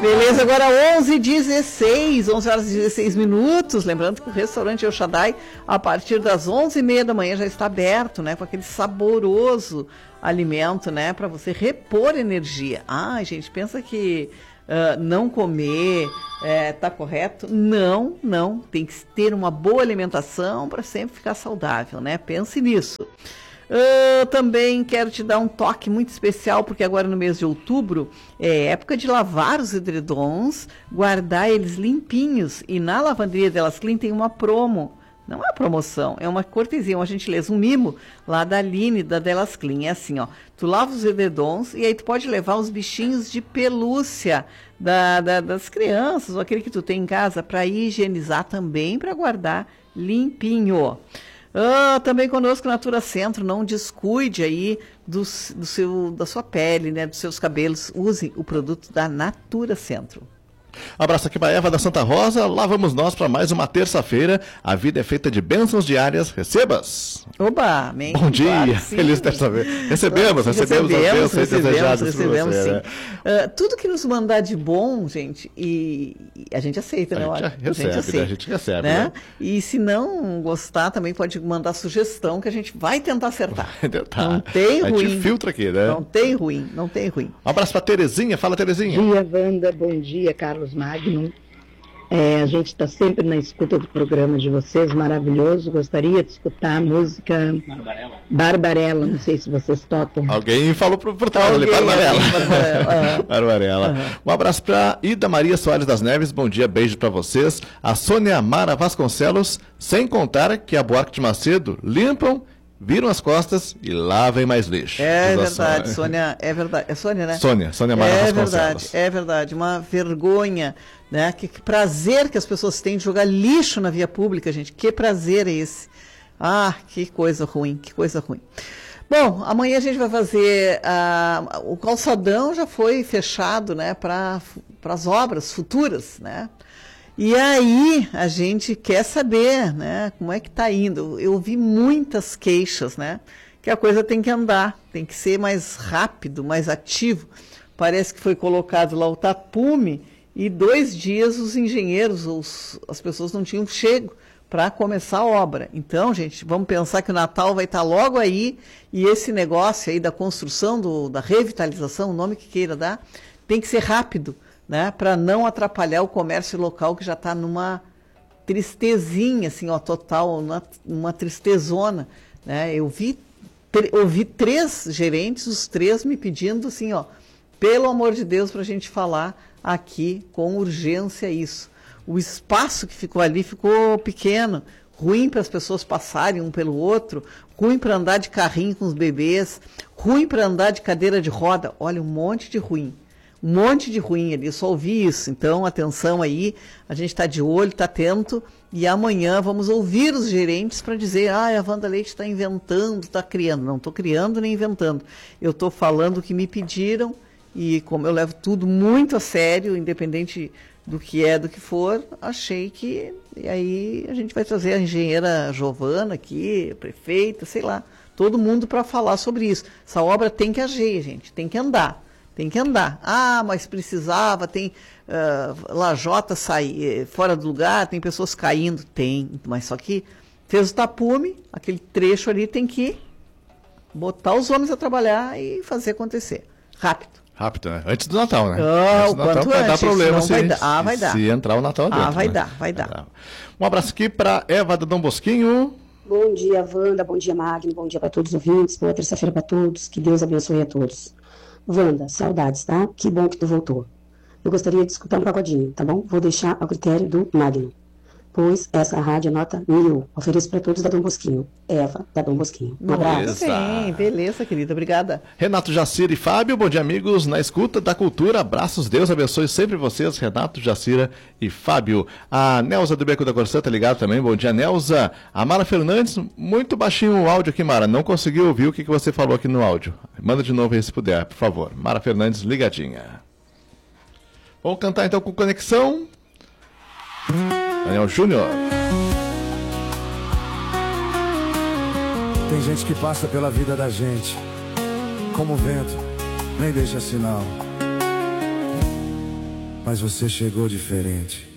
Beleza, agora 11h16, 11 horas e 16 minutos. Lembrando que o restaurante El Shaddai, a partir das 11h30 da manhã, já está aberto, né? Com aquele saboroso alimento, né? Para você repor energia. Ai, gente, pensa que não comer tá correto? Não, não. Tem que ter uma boa alimentação para sempre ficar saudável, né? Pense nisso. Também quero te dar um toque muito especial, porque agora no mês de outubro é época de lavar os edredons, guardar eles limpinhos. E na lavanderia Delas Clean tem uma promo. Não é uma promoção, é uma cortesia, uma gentileza, um mimo lá da Aline, da Delas Clean. É assim, ó, tu lava os edredons e aí tu pode levar os bichinhos de pelúcia das crianças, ou aquele que tu tem em casa, para higienizar também, para guardar limpinho. Também conosco Natura Centro, não descuide aí da sua pele, né, dos seus cabelos, use o produto da Natura Centro. Abraço aqui para Eva da Santa Rosa, lá vamos nós para mais uma terça-feira, a vida é feita de bênçãos diárias, recebas! Oba, amém. Bom dia, claro, feliz terça-feira. Recebemos as bênçãos desejadas por você, sim. Né? Tudo que nos mandar de bom, gente, e a gente aceita, né? A gente recebe, né? E se não gostar, também pode mandar sugestão que a gente vai tentar acertar. Não tem ruim. A gente filtra aqui, né? Não tem ruim. Um abraço para Terezinha, fala Terezinha. Bom dia, Wanda, bom dia, Carlos Magno. A gente está sempre na escuta do programa de vocês, maravilhoso. Gostaria de escutar a música Barbarella, não sei se vocês tocam. Alguém falou por trás ali, Barbarella. Barbarella. Um abraço para Ida Maria Soares das Neves, bom dia, beijo para vocês. A Sônia Mara Vasconcelos, sem contar que a Buarque de Macedo limpam, viram as costas e lá vem mais lixo. É verdade, Sônia, é verdade. É Sônia, né? Sônia Mara Vasconcelos. É verdade, uma vergonha, né? Que prazer que as pessoas têm de jogar lixo na via pública, gente. Que prazer é esse? Ah, que coisa ruim. Bom, amanhã a gente vai fazer, o calçadão já foi fechado, né? Para as obras futuras, né? E aí a gente quer saber, né, como é que está indo. Eu ouvi muitas queixas, né, que a coisa tem que andar, tem que ser mais rápido, mais ativo. Parece que foi colocado lá o tapume e 2 dias os engenheiros, as pessoas não tinham chego para começar a obra. Então, gente, vamos pensar que o Natal vai estar logo aí e esse negócio aí da construção, da revitalização, o nome que queira dar, tem que ser rápido, né, para não atrapalhar o comércio local que já está numa tristezinha, assim, ó, total, uma tristezona, né? Eu ouvi 3 gerentes, os 3 me pedindo, assim, ó, pelo amor de Deus, para a gente falar aqui com urgência isso. O espaço que ficou ali ficou pequeno, ruim para as pessoas passarem um pelo outro, ruim para andar de carrinho com os bebês, ruim para andar de cadeira de roda, olha, um monte de ruim ali, eu só ouvi isso. Então, atenção aí, a gente está de olho, está atento, e amanhã vamos ouvir os gerentes para dizer, a Wanda Leite está inventando, está criando. Não estou criando nem inventando, eu estou falando o que me pediram, e como eu levo tudo muito a sério, independente do que for, achei que, e aí a gente vai trazer a engenheira Giovana aqui, a prefeita, sei lá, todo mundo para falar sobre isso. Essa obra tem que agir, gente, tem que andar. Ah, mas precisava, tem lajota fora do lugar, tem pessoas caindo. Tem, mas só que fez o tapume, aquele trecho ali tem que botar os homens a trabalhar e fazer acontecer. Rápido, né? Antes do Natal, né? Antes do Natal vai dar problema vai dar. Se entrar o Natal dentro. Vai dar. Um abraço aqui para Eva do Dom Bosquinho. Bom dia, Wanda, bom dia, Magno, bom dia para todos os ouvintes, boa terça-feira para todos, que Deus abençoe a todos. Wanda, saudades, tá? Que bom que tu voltou. Eu gostaria de escutar um pagodinho, tá bom? Vou deixar ao critério do Magno, pois essa rádio é nota 1000. Ofereço para todos da Dom Bosquinho. Eva, da Dom Bosquinho. Um abraço. Beleza, querida. Obrigada. Renato Jacira e Fábio, bom dia, amigos. Na escuta da cultura, abraços. Deus abençoe sempre vocês, Renato, Jacira e Fábio. A Nelza do Beco da Corsã tá ligado também. Bom dia, Nelza. A Mara Fernandes, muito baixinho o áudio aqui, Mara. Não consegui ouvir o que você falou aqui no áudio. Manda de novo aí se puder, por favor. Mara Fernandes, ligadinha. Vamos cantar então com conexão. Daniel Júnior. Tem gente que passa pela vida da gente como o vento, nem deixa sinal. mas você chegou diferente.